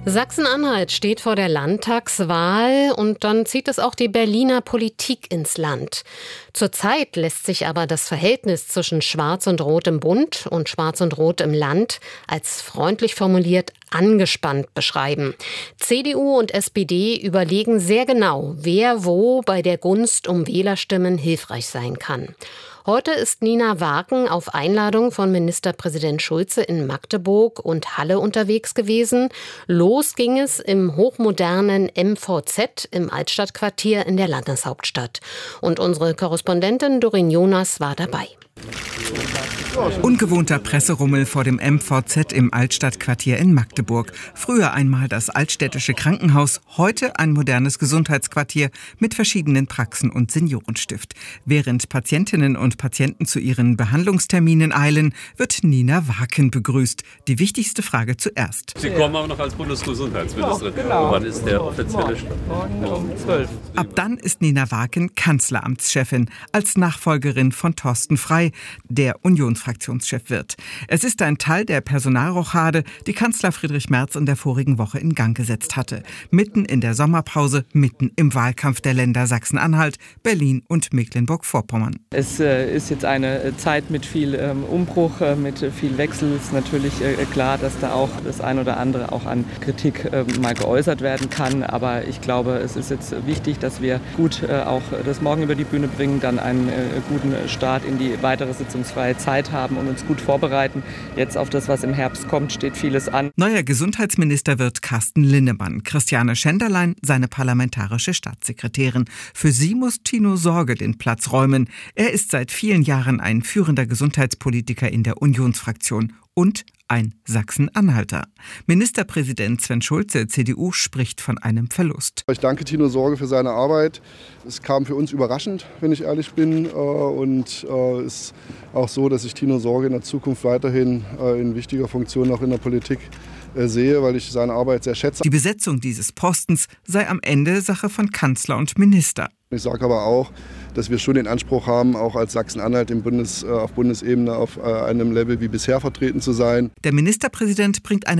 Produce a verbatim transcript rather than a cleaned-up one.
Sachsen-Anhalt steht vor der Landtagswahl und dann zieht es auch die Berliner Politik ins Land. Zurzeit lässt sich aber das Verhältnis zwischen Schwarz und Rot im Bund und Schwarz und Rot im Land als freundlich formuliert angespannt beschreiben. C D U und S P D überlegen sehr genau, wer wo bei der Gunst um Wählerstimmen hilfreich sein kann. Heute ist Nina Waken auf Einladung von Ministerpräsident Schulze in Magdeburg und Halle unterwegs gewesen. Los ging es im hochmodernen M V Z im Altstadtquartier in der Landeshauptstadt. Und unsere Korrespondentin Doreen Jonas war dabei. Ungewohnter Presserummel vor dem M V Z im Altstadtquartier in Magdeburg. Früher einmal das altstädtische Krankenhaus, heute ein modernes Gesundheitsquartier mit verschiedenen Praxen und Seniorenstift. Während Patientinnen und Patienten zu ihren Behandlungsterminen eilen, wird Nina Waken begrüßt. Die wichtigste Frage zuerst. Sie kommen aber noch als Bundesgesundheitsministerin. Ja, genau. Wann ist der offizielle Stand? Morgen um zwölf. Ab dann ist Nina Waken Kanzleramtschefin als Nachfolgerin von Thorsten Frey, der Unionsfraktionschef wird. Es ist ein Teil der Personalrochade, die Kanzler Friedrich Merz in der vorigen Woche in Gang gesetzt hatte. Mitten in der Sommerpause, mitten im Wahlkampf der Länder Sachsen-Anhalt, Berlin und Mecklenburg-Vorpommern. Es äh, ist jetzt eine Zeit mit viel ähm, Umbruch, äh, mit viel Wechsel. Es ist natürlich äh, klar, dass da auch das ein oder andere auch an Kritik äh, mal geäußert werden kann. Aber ich glaube, es ist jetzt wichtig, dass wir gut äh, auch das morgen über die Bühne bringen, dann einen äh, guten Start in die weitere sitzungsfreie Zeit haben und uns gut vorbereiten. Jetzt auf das, was im Herbst kommt, steht vieles an. Neuer Gesundheitsminister wird Carsten Linnemann. Christiane Schenderlein, seine parlamentarische Staatssekretärin. Für sie muss Tino Sorge den Platz räumen. Er ist seit vielen Jahren ein führender Gesundheitspolitiker in der Unionsfraktion und ein Sachsen-Anhalter. Ministerpräsident Sven Schulze, C D U, spricht von einem Verlust. Ich danke Tino Sorge für seine Arbeit. Es kam für uns überraschend, wenn ich ehrlich bin. Und es ist auch so, dass ich Tino Sorge in der Zukunft weiterhin in wichtiger Funktion auch in der Politik sehe, weil ich seine Arbeit sehr schätze. Die Besetzung dieses Postens sei am Ende Sache von Kanzler und Minister. Ich sage aber auch, dass wir schon den Anspruch haben, auch als Sachsen-Anhalt im Bundes, auf Bundesebene auf einem Level wie bisher vertreten zu sein. Der Ministerpräsident bringt eine